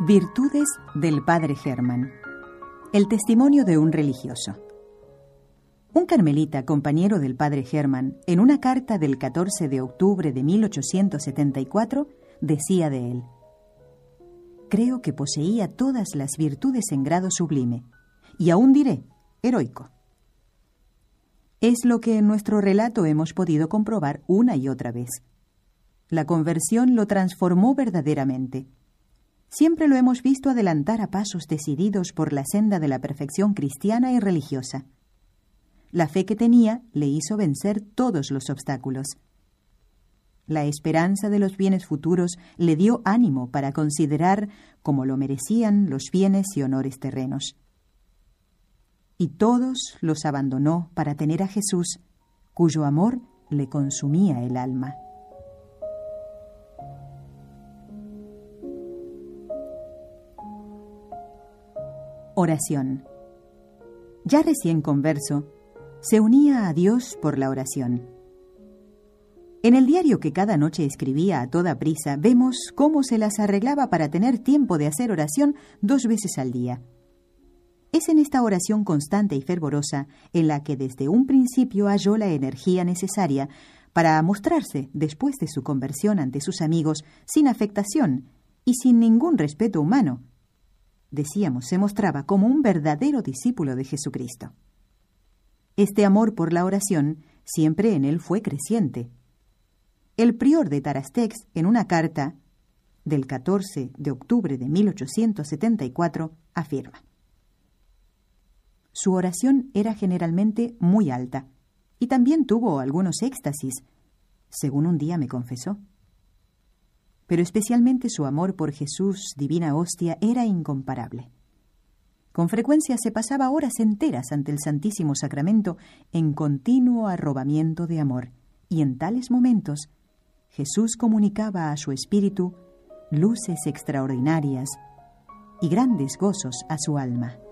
Virtudes del Padre Hermann. El testimonio de un religioso. Un carmelita, compañero del Padre Hermann, en una carta del 14 de octubre de 1874, decía de él: «Creo que poseía todas las virtudes en grado sublime, y aún diré, heroico». Es lo que en nuestro relato hemos podido comprobar una y otra vez. La conversión lo transformó verdaderamente. Siempre lo hemos visto adelantar a pasos decididos por la senda de la perfección cristiana y religiosa. La fe que tenía le hizo vencer todos los obstáculos. La esperanza de los bienes futuros le dio ánimo para considerar como lo merecían los bienes y honores terrenos. Y todos los abandonó para tener a Jesús, cuyo amor le consumía el alma. Oración. Ya recién converso, se unía a Dios por la oración. En el diario que cada noche escribía a toda prisa, vemos cómo se las arreglaba para tener tiempo de hacer oración 2 veces al día. Es en esta oración constante y fervorosa en la que desde un principio halló la energía necesaria para mostrarse, después de su conversión ante sus amigos, sin afectación y sin ningún respeto humano. Decíamos, se mostraba como un verdadero discípulo de Jesucristo. Este amor por la oración siempre en él fue creciente. El prior de Tarastex, en una carta del 14 de octubre de 1874, afirma: «Su oración era generalmente muy alta y también tuvo algunos éxtasis, según un día me confesó. Pero especialmente su amor por Jesús, divina hostia, era incomparable. Con frecuencia se pasaba horas enteras ante el Santísimo Sacramento en continuo arrobamiento de amor, y en tales momentos Jesús comunicaba a su espíritu luces extraordinarias y grandes gozos a su alma».